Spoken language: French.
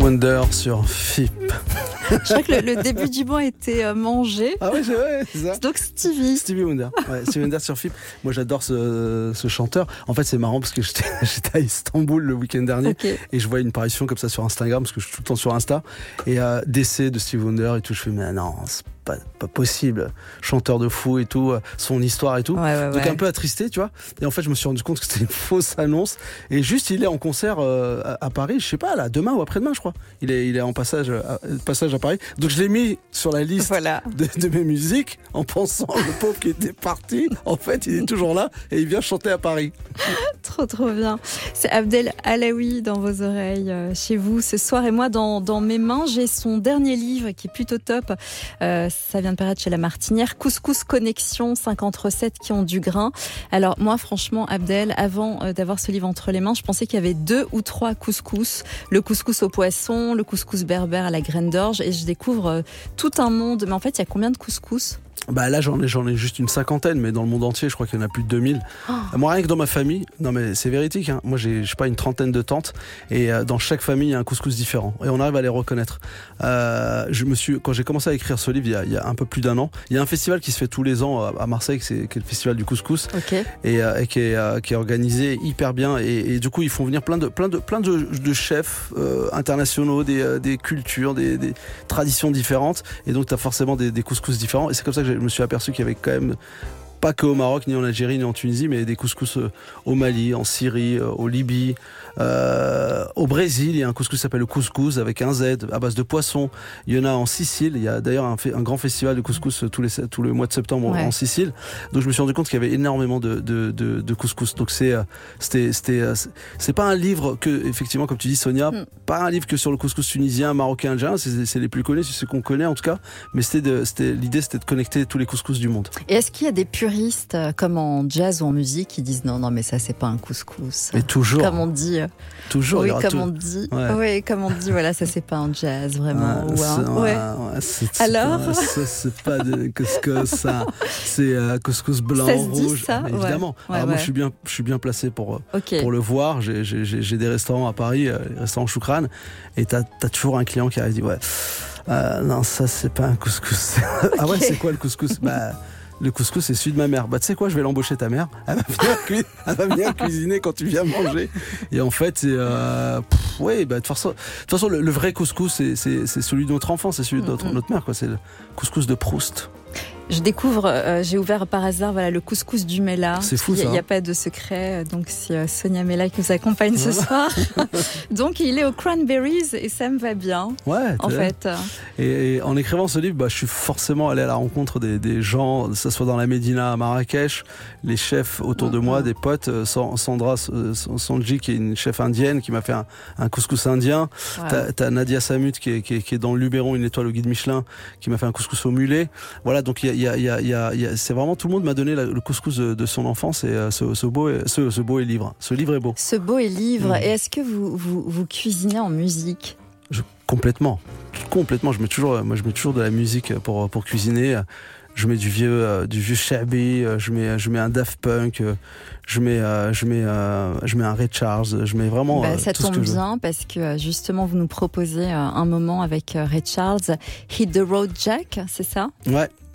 Wonder sur FIP. Je crois que le début du mot a été mangé. Ah ouais, c'est ça. Donc Stevie Wonder. Ouais, Stevie Wonder sur FIP. Moi j'adore ce chanteur. En fait c'est marrant parce que j'étais à Istanbul le week-end dernier et je vois une parution comme ça sur Instagram parce que je suis tout le temps sur Insta et décès de Stevie Wonder et tout. Je fais mais non, c'est pas possible, chanteur de fou et tout, son histoire et tout. Donc un peu attristé, tu vois. Et en fait, je me suis rendu compte que c'était une fausse annonce. Et juste, il est en concert à Paris, je sais pas, là, demain ou après-demain, je crois. Il est en passage à Paris. Donc je l'ai mis sur la liste de mes musiques en pensant le pauvre qui était parti. En fait, il est toujours là et il vient chanter à Paris. Trop bien. C'est Abdel Alaoui dans vos oreilles, chez vous ce soir. Et moi, dans mes mains, j'ai son dernier livre qui est plutôt top. Ça vient de paraître chez La Martinière. Couscous Connexion, 50 recettes qui ont du grain. Alors moi, franchement, Abdel, avant d'avoir ce livre entre les mains, je pensais qu'il y avait 2 ou 3 couscous. Le couscous au poisson, le couscous berbère à la graine d'orge. Et je découvre tout un monde. Mais en fait, il y a combien de couscous ? Bah là j'en ai juste une cinquantaine, mais dans le monde entier je crois qu'il y en a plus de 2000. Moi rien que dans ma famille, non mais c'est véridique, hein. Moi j'ai je sais pas une trentaine de tantes et dans chaque famille il y a un couscous différent et on arrive à les reconnaître. Quand j'ai commencé à écrire ce livre il y a un peu plus d'un an, il y a un festival qui se fait tous les ans à Marseille, qui est le festival du couscous, et qui est organisé hyper bien et du coup ils font venir plein de chefs internationaux, des cultures, des traditions différentes et donc t'as forcément des couscous différents et c'est comme ça que je me suis aperçu qu'il y avait quand même pas que au Maroc, ni en Algérie, ni en Tunisie, mais des couscous au Mali, en Syrie, au Libye, au Brésil. Il y a un couscous qui s'appelle le couscous avec un Z à base de poisson. Il y en a en Sicile. Il y a d'ailleurs un grand festival de couscous tout le mois de septembre en Sicile. Donc je me suis rendu compte qu'il y avait énormément de couscous. Donc c'est pas un livre que, effectivement, comme tu dis Sonia, pas un livre que sur le couscous tunisien, marocain, algérien. C'est les plus connus, c'est ceux qu'on connaît en tout cas. Mais l'idée c'était de connecter tous les couscous du monde. Et est-ce qu'il y a des puristes comme en jazz ou en musique qui disent non mais ça c'est pas un couscous. Mais toujours. Comme on dit. Toujours. Oui, on dit. Ouais. Oui, comme on dit, voilà, ça c'est pas un jazz vraiment. Alors. C'est pas de couscous, ça. C'est couscous blanc, ça se rouge. Dit ça Évidemment. Alors moi je suis bien placé pour le voir. J'ai des restaurants à Paris, les restaurants Choukran, et t'as toujours un client qui arrive et dit non ça c'est pas un couscous. Ah ouais, c'est quoi le couscous? Le couscous, c'est celui de ma mère. Tu sais quoi, je vais l'embaucher ta mère. Elle va venir cuisiner quand tu viens manger. Et en fait, c'est de toute façon, le vrai couscous, c'est celui de notre enfant, c'est celui de notre mère, quoi. C'est le couscous de Proust. Je découvre, j'ai ouvert par hasard le couscous du Mela. C'est fou ça. Il n'y a pas de secret, donc c'est Sonia Mela qui nous accompagne ce soir. Donc il est aux Cranberries et ça me va bien. Ouais. En fait. Et en écrivant ce livre, je suis forcément allé à la rencontre des gens, que ce soit dans la Médina à Marrakech, les chefs autour de moi, des potes. Sandra Sanji qui est une chef indienne qui m'a fait un couscous indien. T'as Nadia Samut qui est dans le Luberon, une étoile au guide Michelin, qui m'a fait un couscous au mulet. Voilà, donc c'est vraiment tout le monde m'a donné le couscous de son enfance et ce beau est livre. Ce livre est beau. Ce beau est livre. Et est-ce que vous cuisinez en musique? Complètement. Je mets toujours de la musique pour cuisiner. Je mets du vieux Shabby, je mets un Daft Punk, je mets un Ray Charles, je mets vraiment ça tout ce que je veux. tombe bien parce que justement vous nous proposez un moment avec Ray Charles, Hit the Road Jack, c'est ça? Ouais,